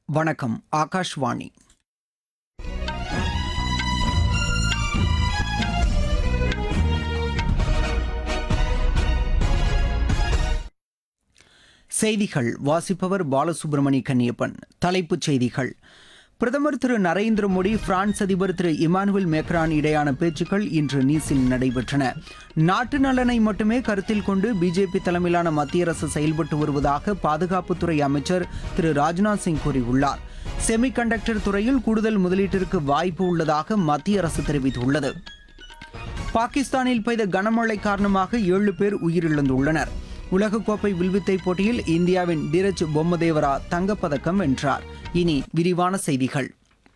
வணக்கம். ஆகாஷ்வாணி. செய்திகள் வாசிப்பவர் பாலசுப்ரமணி கன்னியப்பன். தலைப்புச் செய்திகள்: பிரதமர் திரு நரேந்திர மோடி, பிரான்ஸ் அதிபர் திரு இமானுவேல் மேக்ரான் இடையான பேச்சுக்கள் இன்று நீஸில் நடைபெற்றன. நாட்டு நலனை மட்டுமே கருத்தில் கொண்டு பிஜேபி தலைமையிலான மத்திய அரசு செயல்பட்டு வருவதாக பாதுகாப்புத்துறை அமைச்சர் திரு ராஜ்நாத் சிங் கூறியுள்ளார். செமி கண்டக்டர் துறையில் கூடுதல் முதலீட்டிற்கு வாய்ப்பு உள்ளதாக மத்திய அரசு தெரிவித்துள்ளது. பாகிஸ்தானில் பெய்த கனமழை காரணமாக 7 பேர் உயிரிழந்துள்ளனர். உலகக்கோப்பை வில்வித்தை போட்டியில் இந்தியாவின் தீரஜ் பொம்மதேவரா தங்கப்பதக்கம் வென்றார். இனி விரிவான செய்திகள்.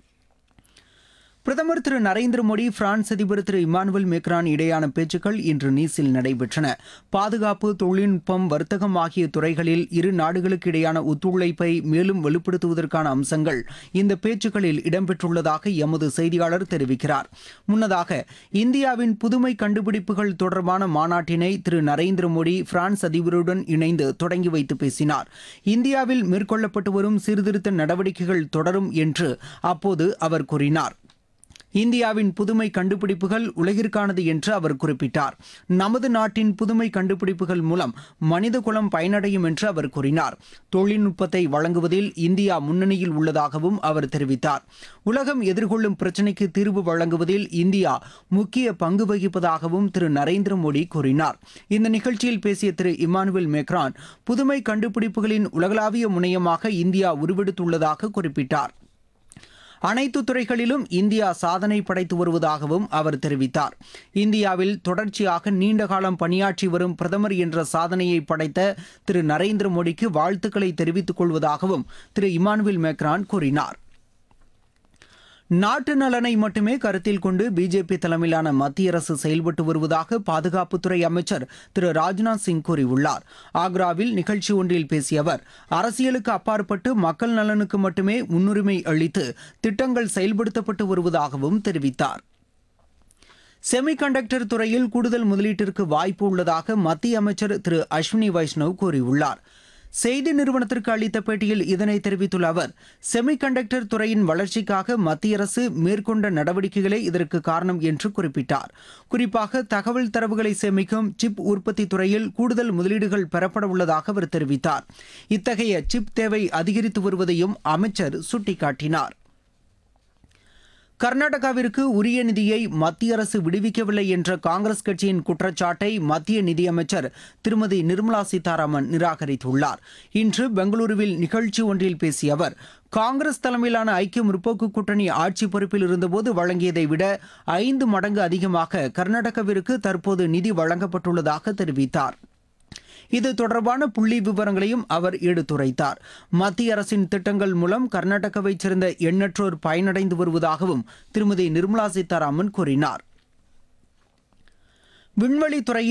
பிரதமர் திரு நரேந்திர மோடி, பிரான்ஸ் அதிபர் திரு இமானுவேல் மேக்ரான் இடையான பேச்சுக்கள் இன்று நீஸில் நடைபெற்றன. பாதுகாப்பு, தொழில்நுட்பம், வர்த்தகம் ஆகிய துறைகளில் இரு நாடுகளுக்கு இடையான ஒத்துழைப்பை மேலும் வலுப்படுத்துவதற்கான அம்சங்கள் இந்த பேச்சுக்களில் இடம்பெற்றுள்ளதாக எமது செய்தியாளர் தெரிவிக்கிறார். முன்னதாக இந்தியாவின் புதுமை கண்டுபிடிப்புகள் தொடர்பான மாநாட்டினை திரு நரேந்திர மோடி பிரான்ஸ் அதிபருடன் இணைந்து தொடங்கி வைத்து பேசினார். இந்தியாவில் மேற்கொள்ளப்பட்டு வரும் சீர்திருத்த நடவடிக்கைகள் தொடரும் என்று அப்போது அவர் கூறினார். இந்தியாவின் புதுமை கண்டுபிடிப்புகள் உலகிற்கானது என்று அவர் குறிப்பிட்டார். நமது நாட்டின் புதுமை கண்டுபிடிப்புகள் மூலம் மனிதகுலம் பயனடையும் என்று அவர் கூறினார். தொழில்நுட்பத்தை வழங்குவதில் இந்தியா முன்னணியில் உள்ளதாகவும் அவர் தெரிவித்தார். உலகம் எதிர்கொள்ளும் பிரச்சினைக்கு தீர்வு வழங்குவதில் இந்தியா முக்கிய பங்கு வகிப்பதாகவும் திரு நரேந்திர மோடி கூறினார். இந்த நிகழ்ச்சியில் பேசிய திரு இமானுவேல் மேக்ரான், புதுமை கண்டுபிடிப்புகளின் உலகளாவிய முனையமாக இந்தியா உருவெடுத்துள்ளதாக குறிப்பிட்டார். அனைத்து துறைகளிலும் இந்தியா சாதனை படைத்து வருவதாகவும் அவர் தெரிவித்தார். இந்தியாவில் தொடர்ச்சியாக நீண்ட காலம் பணியாற்றி வரும் பிரதமர் என்ற சாதனையை படைத்த திரு நரேந்திர மோடிக்கு வாழ்த்துக்களை தெரிவித்துக் கொள்வதாகவும் திரு இமானுவேல் மேக்ரான் கூறினார். நாட்டு நலனை மட்டுமே கருத்தில் கொண்டு பிஜேபி தலைமையிலான மத்திய அரசு செயல்பட்டு வருவதாக பாதுகாப்புத்துறை அமைச்சர் திரு ராஜ்நாத் சிங் கூறியுள்ளார். ஆக்ராவில் நிகழ்ச்சி ஒன்றில் பேசிய அவர், அரசியலுக்கு அப்பாற்பட்டு மக்கள் நலனுக்கு மட்டுமே முன்னுரிமை அளித்து திட்டங்கள் செயல்படுத்தப்பட்டு வருவதாகவும் தெரிவித்தார். செமி கண்டக்டர் துறையில் கூடுதல் முதலீட்டிற்கு வாய்ப்பு உள்ளதாக மத்திய அமைச்சர் திரு அஸ்வினி வைஷ்ணவ் கூறியுள்ளார். செய்தி நிறுவனத்திற்கு அளித்த பேட்டியில் இதனை தெரிவித்துள்ள அவர், செமி கண்டக்டர் துறையின் வளர்ச்சிக்காக மத்திய அரசு மேற்கொண்ட நடவடிக்கைகளே இதற்கு காரணம் என்று குறிப்பிட்டார். குறிப்பாக தகவல் தரவுகளை சேமிக்கும் சிப் உற்பத்தி துறையில் கூடுதல் முதலீடுகள் பெறப்பட உள்ளதாக அவர் தெரிவித்தார். இத்தகைய சிப் தேவை அதிகரித்து வருவதையும் அமைச்சர் சுட்டிக்காட்டினார். கர்நாடகாவிற்கு உரிய நிதியை மத்திய அரசு விடுவிக்கவில்லை என்ற காங்கிரஸ் கட்சியின் குற்றச்சாட்டை மத்திய நிதியமைச்சர் திருமதி நிர்மலா சீதாராமன் நிராகரித்துள்ளார். இன்று பெங்களூருவில் நிகழ்ச்சி ஒன்றில் பேசிய அவர், காங்கிரஸ் தலைமையிலான ஐக்கிய முற்போக்கு கூட்டணி ஆட்சி பொறுப்பில் இருந்தபோது வழங்கியதை விட 5 மடங்கு அதிகமாக கர்நாடகாவிற்கு தற்போது நிதி வழங்கப்பட்டுள்ளதாக தெரிவித்தார். இது தொடர்பான புள்ளி விவரங்களையும் அவர் எடுத்துரைத்தார். மத்திய அரசின் திட்டங்கள் மூலம் கர்நாடகாவைச் சேர்ந்த எண்ணற்றோர் பயனடைந்து வருவதாகவும் திருமதி நிர்மலா சீதாராமன் கூறினார். விண்வெளித்துறையில்